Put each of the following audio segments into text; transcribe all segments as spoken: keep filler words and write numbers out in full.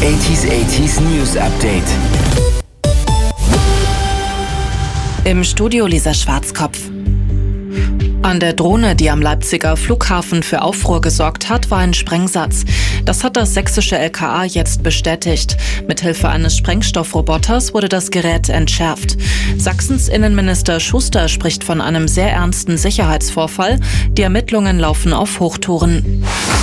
achtziger achtziger News Update. Im Studio Lisa Schwarzkopf. An der Drohne, die am Leipziger Flughafen für Aufruhr gesorgt hat, war ein Sprengsatz. Das hat das sächsische L K A jetzt bestätigt. Mithilfe eines Sprengstoffroboters wurde das Gerät entschärft. Sachsens Innenminister Schuster spricht von einem sehr ernsten Sicherheitsvorfall. Die Ermittlungen laufen auf Hochtouren.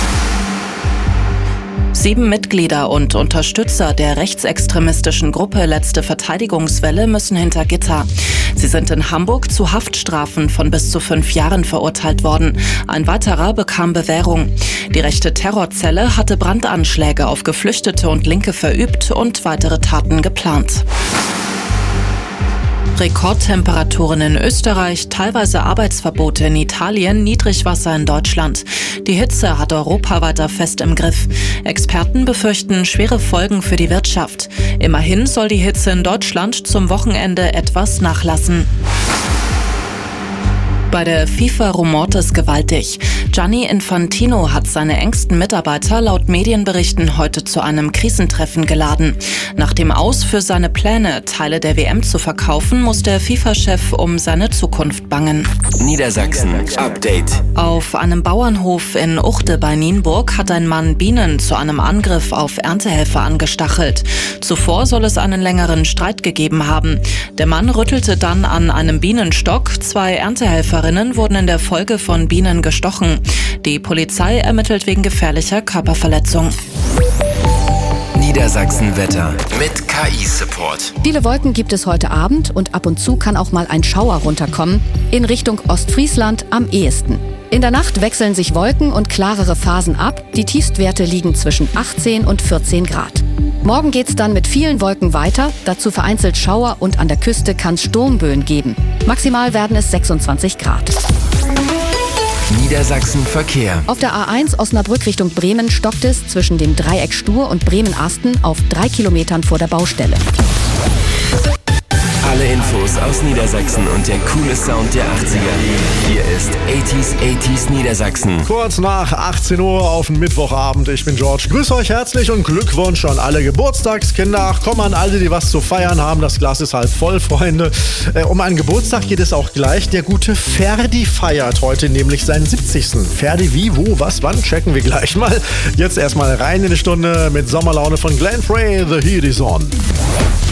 Sieben Mitglieder und Unterstützer der rechtsextremistischen Gruppe Letzte Verteidigungswelle müssen hinter Gitter. Sie sind in Hamburg zu Haftstrafen von bis zu fünf Jahren verurteilt worden. Ein weiterer bekam Bewährung. Die rechte Terrorzelle hatte Brandanschläge auf Geflüchtete und Linke verübt und weitere Taten geplant. Rekordtemperaturen in Österreich, teilweise Arbeitsverbote in Italien, Niedrigwasser in Deutschland. Die Hitze hat Europa weiter fest im Griff. Experten befürchten schwere Folgen für die Wirtschaft. Immerhin soll die Hitze in Deutschland zum Wochenende etwas nachlassen. Bei der FIFA rumort es gewaltig. Gianni Infantino hat seine engsten Mitarbeiter laut Medienberichten heute zu einem Krisentreffen geladen. Nach dem Aus für seine Pläne, Teile der W M zu verkaufen, muss der FIFA-Chef um seine Zukunft bangen. Niedersachsen Update. Auf einem Bauernhof in Uchte bei Nienburg hat ein Mann Bienen zu einem Angriff auf Erntehelfer angestachelt. Zuvor soll es einen längeren Streit gegeben haben. Der Mann rüttelte dann an einem Bienenstock. Zwei Erntehelferinnen wurden in der Folge von Bienen gestochen. Die Polizei ermittelt wegen gefährlicher Körperverletzung. Niedersachsen Wetter mit K I-Support. Viele Wolken gibt es heute Abend und ab und zu kann auch mal ein Schauer runterkommen. In Richtung Ostfriesland am ehesten. In der Nacht wechseln sich Wolken und klarere Phasen ab. Die Tiefstwerte liegen zwischen achtzehn und vierzehn Grad. Morgen geht's dann mit vielen Wolken weiter, dazu vereinzelt Schauer und an der Küste kann es Sturmböen geben. Maximal werden es sechsundzwanzig Grad. Niedersachsen Verkehr. Auf der A eins Osnabrück Richtung Bremen stockt es zwischen dem Dreieck Stur und Bremen-Asten auf drei Kilometern vor der Baustelle. Alle Infos aus Niedersachsen und der coole Sound der achtziger. Hier ist achtziger achtziger Niedersachsen. Kurz nach achtzehn Uhr auf den Mittwochabend. Ich bin George. Grüße euch herzlich und Glückwunsch an alle Geburtstagskinder. Ach komm, an alle, die was zu feiern haben. Das Glas ist halb voll, Freunde. Äh, um einen Geburtstag geht es auch gleich. Der gute Ferdi feiert heute nämlich seinen siebzigsten Ferdi, wie, wo, was, wann? Checken wir gleich mal. Jetzt erstmal rein in die Stunde mit Sommerlaune von Glenn Frey. The Heat is on.